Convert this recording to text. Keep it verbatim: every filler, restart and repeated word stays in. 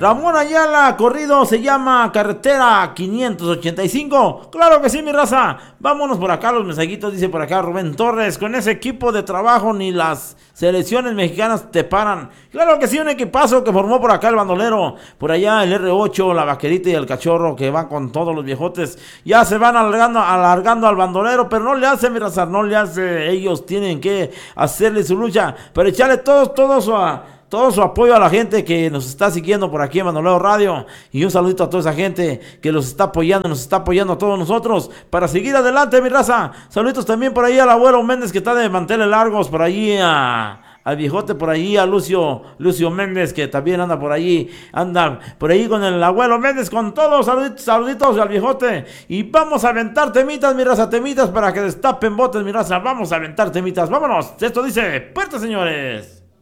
Ramón Ayala, corrido se llama Carretera quinientos ochenta y cinco. Claro que sí, mi raza. Vámonos por acá, los mensajitos, dice por acá Rubén Torres. Con ese equipo de trabajo ni las selecciones mexicanas te paran. Claro que sí, un equipazo que formó por acá el bandolero. Por allá el erre ocho, la vaquerita y el cachorro que van con todos los viejotes. Ya se van alargando, alargando al bandolero, pero no le hace, mi raza, no le hace. Ellos tienen que hacerle su lucha, pero echarle todo, todo su... todo su apoyo a la gente que nos está siguiendo por aquí en Bandolero Radio, y un saludito a toda esa gente que los está apoyando, nos está apoyando a todos nosotros para seguir adelante, mi raza. Saluditos también por ahí al abuelo Méndez, que está de manteles largos, por allí a... al viejote por allí, a Lucio, Lucio Méndez, que también anda por allí, anda por ahí con el abuelo Méndez, con todos, saluditos, saluditos al viejote, y vamos a aventar temitas, mi raza, temitas para que destapen botes, mi raza, vamos a aventar temitas, vámonos, esto dice, puerta, señores.